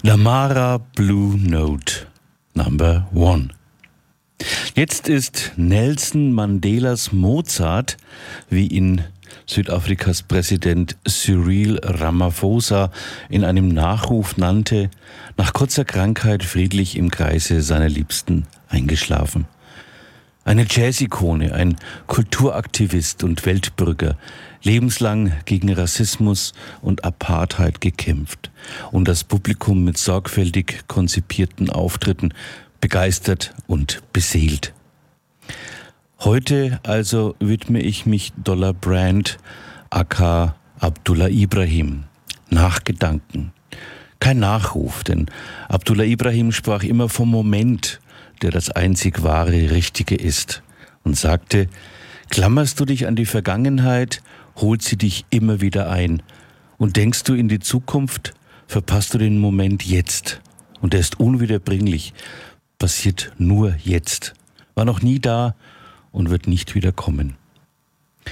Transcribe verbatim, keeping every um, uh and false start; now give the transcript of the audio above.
Lamara Blue Note Number One. Jetzt ist Nelson Mandelas Mozart, wie ihn Südafrikas Präsident Cyril Ramaphosa in einem Nachruf nannte, nach kurzer Krankheit friedlich im Kreise seiner Liebsten eingeschlafen. Eine Jazz-Ikone, ein Kulturaktivist und Weltbürger, lebenslang gegen Rassismus und Apartheid gekämpft und das Publikum mit sorgfältig konzipierten Auftritten begeistert und beseelt. Heute also widme ich mich Dollar Brand aka Abdullah Ibrahim, nach Gedanken. Kein Nachruf, denn Abdullah Ibrahim sprach immer vom Moment, der das einzig wahre Richtige ist, und sagte: Klammerst du dich an die Vergangenheit, holt sie dich immer wieder ein, und denkst du in die Zukunft, verpasst du den Moment jetzt, und der ist unwiederbringlich, passiert nur jetzt, war noch nie da und wird nicht wieder kommen.